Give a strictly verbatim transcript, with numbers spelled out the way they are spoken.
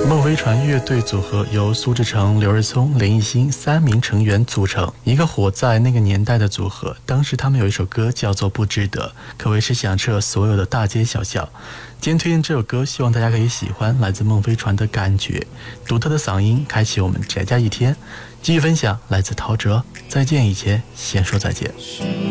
梦飞船乐队组合由苏志诚、刘日聪、林艺兴三名成员组成，一个活在那个年代的组合。当时他们有一首歌叫做《不值得》，可谓是响彻所有的大街小巷。今天推荐这首歌，希望大家可以喜欢，来自梦飞船的感觉，独特的嗓音开启我们宅家一天。继续分享来自陶喆，再见以前先说再见。